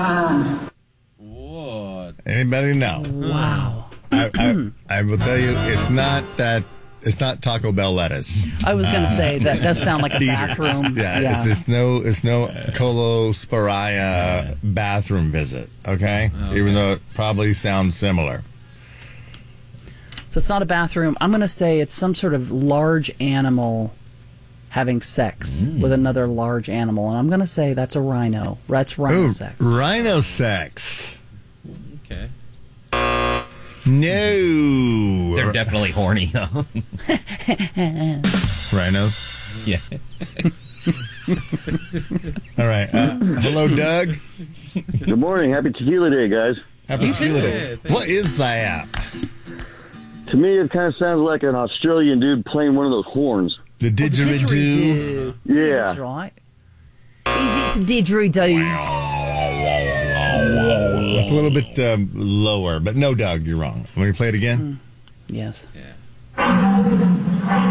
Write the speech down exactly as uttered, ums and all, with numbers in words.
What? Anybody know? Wow. I, I, I will tell you, it's not that. It's not Taco Bell lettuce. I was going to Uh, say that does sound like a Eaters. bathroom. Yeah, yeah. It's, it's no, it's no Colosporia bathroom visit. Okay? Okay. Even though it probably sounds similar. So it's not a bathroom. I'm going to say it's some sort of large animal having sex Mm. with another large animal, and I'm going to say that's a rhino. That's rhino Ooh, sex. rhino sex. Okay. No. They're definitely horny, though. Rhinos. Yeah. All right. Uh, hello, Doug. Good morning. Happy Tequila Day, guys. Happy Tequila Day. Yeah, thank What is that? To me, it kind of sounds like an Australian dude playing one of those horns. The didgeridoo. Didgeridoo. Yeah. That's right. Is it didgeridoo? It's a little bit um, lower, but no, Doug, you're wrong. Want me to play it again? Yes. Yeah.